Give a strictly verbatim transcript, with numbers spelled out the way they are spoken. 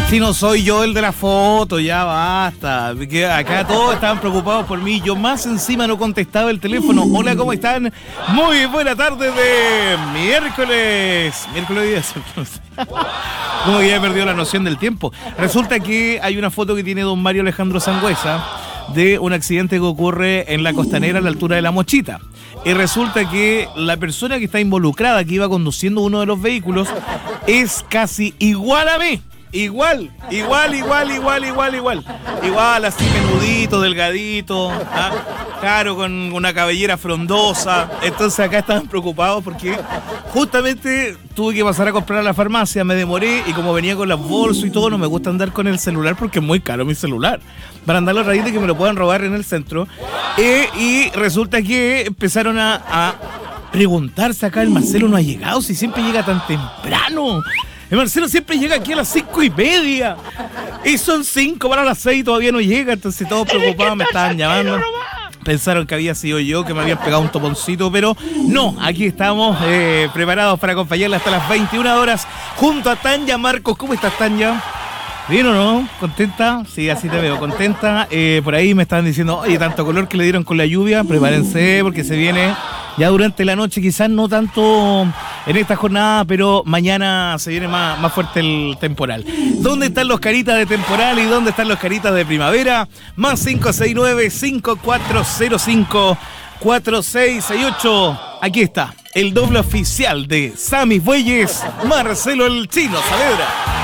Si no soy yo el de la foto, ya basta. Que acá todos estaban preocupados por mí. Yo más encima no contestaba el teléfono. Hola, ¿cómo están? Muy buena tarde de miércoles. Miércoles diez. Como que ya he perdido la noción del tiempo. Resulta que hay una foto que tiene don Mario Alejandro Sangüesa de un accidente que ocurre en la Costanera a la altura de La Mochita. Y resulta que la persona que está involucrada, que iba conduciendo uno de los vehículos, es casi igual a mí. Igual, igual, igual, igual, igual, igual. Igual, así menudito, delgadito, ¿ah? Claro, con una cabellera frondosa. Entonces acá estaban preocupados porque justamente tuve que pasar a comprar a la farmacia, me demoré y como venía con las bolsas y todo, no me gusta andar con el celular porque es muy caro mi celular. Para andar a raíz de que me lo puedan robar en el centro. Eh, y resulta que empezaron a, a preguntarse acá, el Marcelo no ha llegado, si siempre llega tan temprano. El Marcelo siempre llega aquí a las cinco y media. Y son cinco para las seis y todavía no llega. Entonces todos preocupados me estaban llamando. Pensaron que había sido yo, que me habían pegado un toponcito, pero no, aquí estamos eh, preparados para acompañarle hasta las veintiuna horas junto a Tanya Marcos. ¿Cómo estás, Tanya? ¿Bien o no? ¿Contenta? Sí, así te veo, contenta. Eh, por ahí me estaban diciendo, oye, tanto color que le dieron con la lluvia, prepárense porque se viene ya durante la noche, quizás no tanto en esta jornada, pero mañana se viene más, más fuerte el temporal. ¿Dónde están los caritas de temporal y dónde están los caritas de primavera? Más cinco seis nueve, cinco cuatro cero cinco, cuatro seis seis ocho. Aquí está, el doble oficial de Sammy Bueyes, Marcelo el Chino Saavedra.